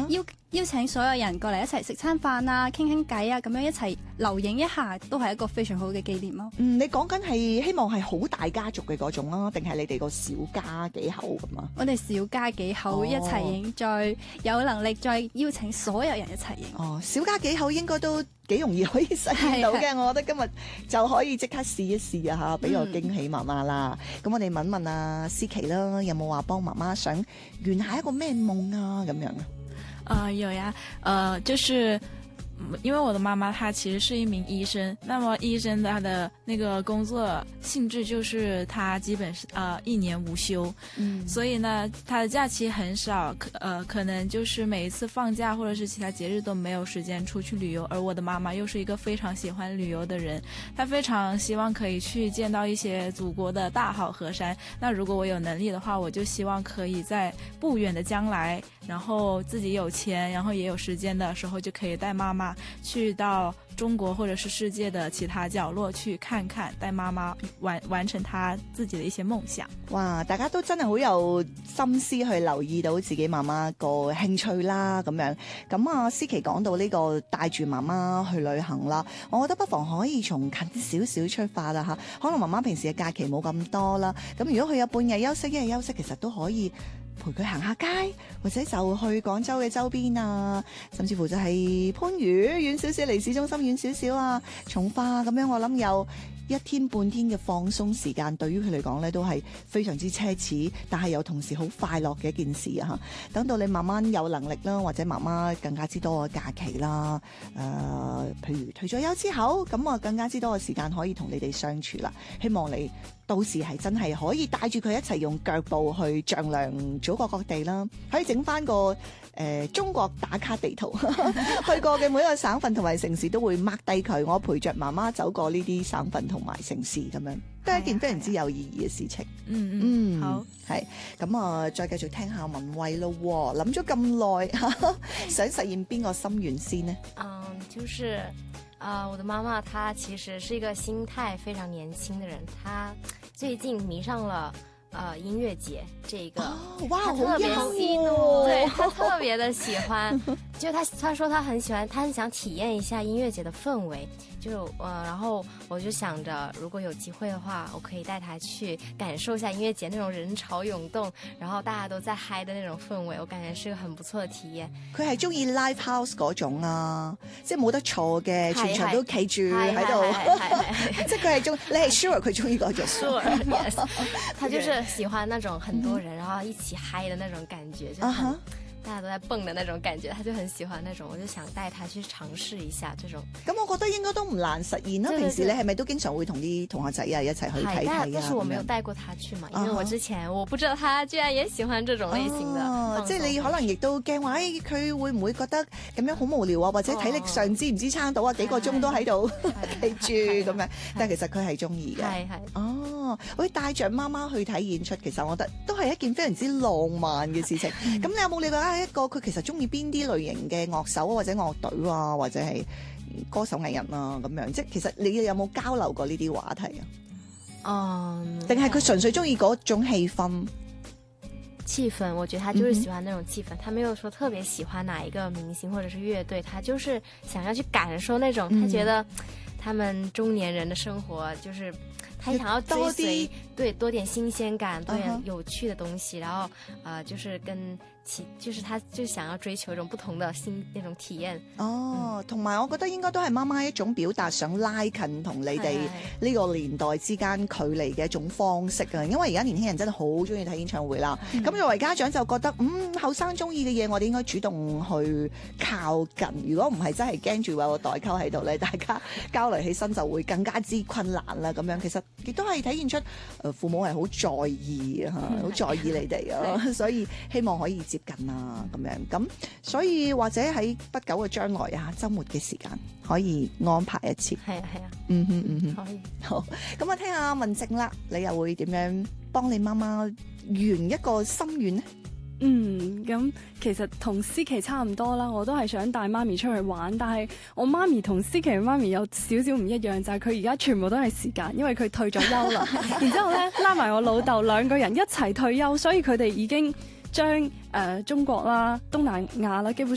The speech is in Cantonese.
邀請所有人過嚟一齊食餐飯啊，傾傾偈啊，咁樣一齊留影一下，都係一個非常好嘅紀念咯。 你講緊係希望係好大家族嘅嗰種啊，定係你哋個小家幾口咁啊？ 我哋小家幾口一齊影，再有能力再邀請所有人一齊影。 小家幾口應該都幾容易可以實現到嘅，我覺得今日就可以即刻試一試啊嚇，俾個驚喜媽媽啦。咁我哋問問啊思琪啦，有冇話幫媽媽想圓下一個咩夢啊咁樣啊？ 有呀，就是因为我的媽媽她其實是一名醫生，那麼醫生她的那個工作性質就是她基本一年無休，所以呢她的假期很少，可能就是每一次放假或者是其他節日都沒有時間出去旅遊，而我的媽媽又是一個非常喜歡旅遊的人，她非常希望可以去見到一些祖國的大好河山，那如果我有能力的話，我就希望可以在不遠的將來，然後自己有錢，然後也有時間的時候，就可以帶媽媽去到中國或者是世界的其他角落去看看，帶媽媽完成她自己的一些夢想。 哇！大家都真係好有心思去留意到自己媽媽個興趣啦，咁樣。咁啊，思琪講到呢個帶住媽媽去旅行啦，我覺得不妨可以從近少少出發啦嚇。可能媽媽平時嘅假期冇咁多啦，咁如果佢有半日休息、一日休息，其實都可以陪佢行下街，或者就去廣州嘅周邊啊，甚至乎就係番禺遠少少，離市中心遠少少啊，從化咁樣，我諗有一天半天嘅放鬆時間，對於佢嚟講咧都係非常之奢侈，但係又同時好快樂嘅一件事啊！等到你慢慢有能力啦，或者媽媽更加之多嘅假期啦，譬如退咗休之後，咁啊更加之多嘅時間可以同你哋相處啦。希望你到時係真係可以帶住佢一齊用腳步去丈量祖國各地啦，可以整翻個中國打卡地圖，去過嘅每一個省份同埋城市都會 mark 低佢，我陪着媽媽走過呢啲省份同埋城市咁樣，都係一件非常之有意義嘅事情。好，係咁啊，再繼續聽下文慧咯，諗咗咁耐，想實現邊個心願先呢？ 就是我的媽媽她其實是一個心態非常年輕的人，她最近迷上了音樂節這個， 哇， 他特別對，他特別的喜歡，就他說他很喜歡，他很想體驗一下音樂節的氛圍，就然後我就想着如果有機會的話，我可以帶他去感受一下音樂節那種人潮湧動，然後大家都在嗨的那種氛圍，我感覺是個很不錯的體驗。 佢係中意 live house 嗰種啊，即係冇得坐嘅，全場都企住喺度，即係佢係中，你係 sure 佢中意嗰種 sure yes， 他就是喜歡那種很多人然後一起嗨的那種感覺，就很大家都在蹦的那種感覺，他就很喜歡那種，我就想帶他去嘗試一下這種。 咁我覺得應該都唔難實現啦。平時你係咪都經常會同啲同學仔啊一齊去睇睇啊？ 但是我沒有帶過他去嘛，因為我之前我不知道他居然也喜歡這種類型的。 即係你可能亦都驚話，佢會唔會覺得咁樣好無聊啊？或者體力上支唔支撐到啊？幾個鐘都喺度企住咁樣，但係其實佢係中意嘅。係喂，帶着媽媽去睇演出，其實我覺得都係一件非常之浪漫嘅事情。咁你有冇了解一個佢其實中意邊啲類型嘅樂手啊，或者樂隊啊，或者係歌手藝人啊咁樣？即係其實你有冇交流過呢啲話題啊？定係佢純粹中意嗰種氣氛？ 氣氛，我覺得他就是喜歡那種氣氛，他沒有說特別喜歡哪一個明星或者是樂隊，他就是想要去感受那種，他覺得他們中年人的生活就是他想要追隨，對，多點新鮮感，多點有趣的東西，然後就是就是他就想要追求一種不同的新那種體驗。 同埋我覺得應該都係媽媽一種表達，想拉近同你哋呢個年代之間距離嘅一種方式啊！因為而家年輕人真係好中意睇演唱會啦。咁作為家長就覺得，後生中意嘅嘢，我哋應該主動去靠近。如果唔係真係驚住有個代溝喺度咧，大家交流起身就會更加之困難啦。咁樣其實亦都係體現出父母係好在意啊，好在意你哋啊，所以希望可以接近啊咁樣。咁所以或者喺不久嘅將來啊，週末嘅時間可以安排一次。 係啊，可以。 好，咁啊聽下文靜啦，你又會點樣幫你媽媽圓一個心願呢？ 咁其實同思琪差唔多啦，我都係想帶媽咪出去玩，但係我媽咪同思琪嘅媽咪有少少唔一樣，就係佢而家全部都係時間，因為佢退咗休啦。然之後咧拉埋我老豆兩個人一齊退休，所以佢哋已經將中國啦、東南亞啦，基本